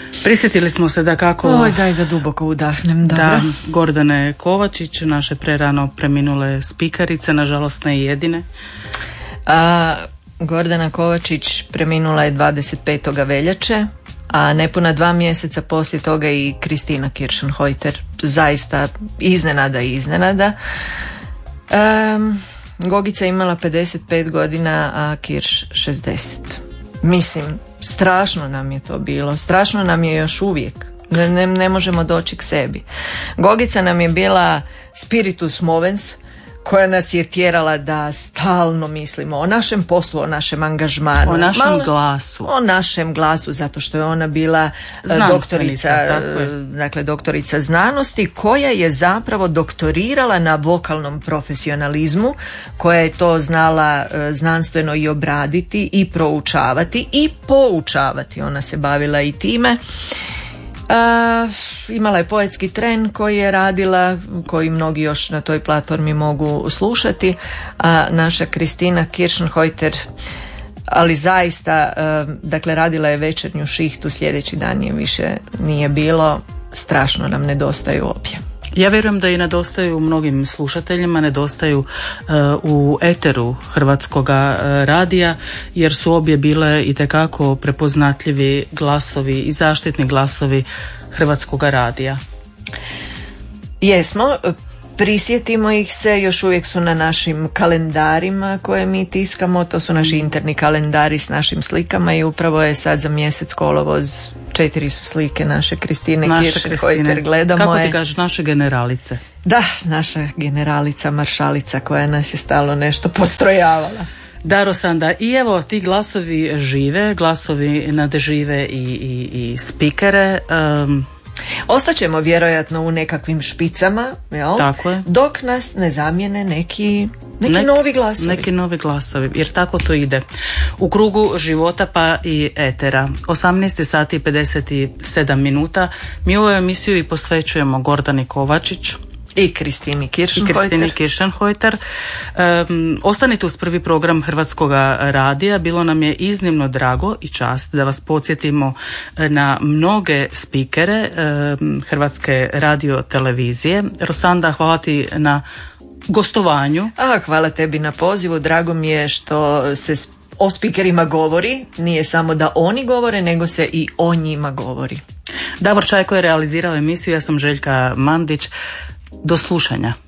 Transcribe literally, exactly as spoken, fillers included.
Prisjetili smo se da kako... Oj, daj da duboko udahnem, dobro. Da, Gordane Kovačić, naše prerano preminule spikarice, nažalost ne jedine. A, Gordana Kovačić preminula je dvadeset petog veljače, a nepuna dva mjeseca poslije toga i Kristina Kirschenheuter. Zaista iznenada i iznenada. Um, Gogica je imala pedeset pet godina, a Kirš šezdeset. Mislim, strašno nam je to bilo, strašno nam je još uvijek. Ne, ne, ne možemo doći k sebi. Gogica nam je bila spiritus movens, koja nas je tjerala da stalno mislimo o našem poslu, o našem angažmanu. O našem Malo, glasu. O našem glasu, zato što je ona bila doktorica, dakle doktorica znanosti, koja je zapravo doktorirala na vokalnom profesionalizmu, koja je to znala znanstveno i obraditi i proučavati i poučavati. Ona se bavila i time. Uh, imala je poetski tren koji je radila, koji mnogi još na toj platformi mogu slušati, a naša Kristina Kirschenheuter, ali zaista, uh, dakle radila je večernju šihtu, sljedeći dan je više nije bilo, strašno nam nedostaju obje. Ja vjerujem da i nedostaju mnogim slušateljima, nedostaju uh, u eteru Hrvatskoga radija, jer su obje bile itekako prepoznatljivi glasovi i zaštitni glasovi Hrvatskoga radija. Jesmo, prisjetimo ih se, još uvijek su na našim kalendarima koje mi tiskamo, to su naši interni kalendari s našim slikama i upravo je sad za mjesec kolovoz četiri su slike naše Kristine Kirschenheuter, gledamo Kako je. ti kažeš, naše generalice? Da, naša generalica, maršalica koja nas je stalno nešto postrojavala. Da, Rosanda, i evo ti glasovi žive, glasovi nadžive i, i, i spikere. Um, Ostaćemo vjerojatno u nekakvim špicama, jel? Tako je. Dok nas ne zamijene neki, neki Nek, novi glasovi. Neki novi glasovi, jer tako to ide. U krugu života pa i etera. osamnaest sati i pedeset sedam minuta. Mi ovu emisiju i posvećujemo Gordani Kovačić i Kristini Kirschenheuter. I Kristini Kirschenheuter. Um, ostanite uz prvi program Hrvatskoga radija. Bilo nam je iznimno drago i čast da vas podsjetimo na mnoge spikere um, Hrvatske radio televizije. Rosanda, hvala ti na gostovanju. A, hvala tebi na pozivu. Drago mi je što se o spikerima govori. Nije samo da oni govore, nego se i o njima govori. Davor Čajko je realizirao emisiju. Ja sam Željka Mandić. Do slušanja.